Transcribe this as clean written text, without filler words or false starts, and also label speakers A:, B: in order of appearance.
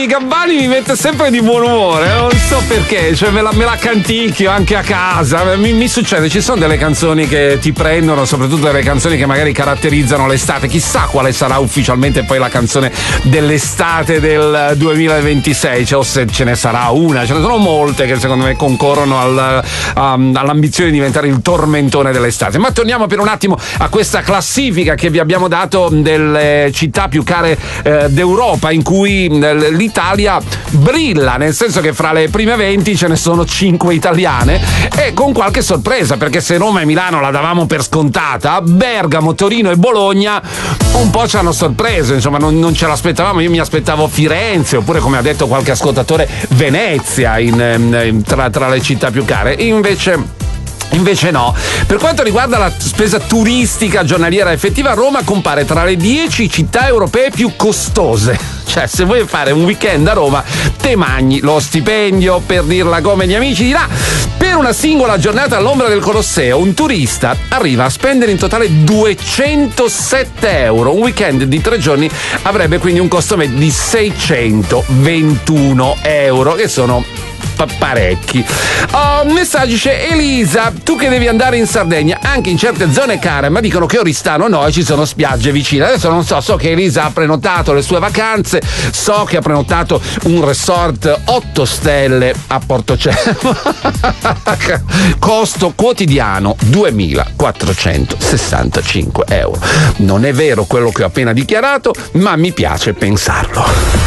A: Gabbani mi mette sempre di buon umore, non so perché, cioè me la canticchio anche a casa, mi succede, ci sono delle canzoni che ti prendono, soprattutto delle canzoni che magari caratterizzano l'estate, chissà quale sarà ufficialmente poi la canzone dell'estate del 2026, cioè, o se ce ne sarà una, ce ne sono molte che secondo me concorrono all'ambizione di diventare il tormentone dell'estate. Ma torniamo per un attimo a questa classifica che vi abbiamo dato delle città più care d'Europa, in cui l'Italia brilla, nel senso che fra le prime 20 ce ne sono 5 italiane, e con qualche sorpresa, perché se Roma e Milano la davamo per scontata, Bergamo, Torino e Bologna un po' ci hanno sorpreso, insomma non ce l'aspettavamo. Io mi aspettavo Firenze, oppure, come ha detto qualche ascoltatore, Venezia tra le città più care, e Invece no. Per quanto riguarda la spesa turistica giornaliera effettiva, Roma compare tra le 10 città europee più costose. Cioè, se vuoi fare un weekend a Roma, te magni lo stipendio, per dirla come gli amici di là. Per una singola giornata all'ombra del Colosseo, un turista arriva a spendere in totale 207 euro. Un weekend di 3 giorni avrebbe quindi un costo medio di 621 euro, che sono parecchi. Messaggi c'è Elisa: tu che devi andare in Sardegna, anche in certe zone care, ma dicono che Oristano no, e ci sono spiagge vicine. Adesso non so che Elisa ha prenotato le sue vacanze, so che ha prenotato un resort 8 stelle a Portocervo. Costo quotidiano 2.465 euro. Non è vero quello che ho appena dichiarato, ma mi piace pensarlo.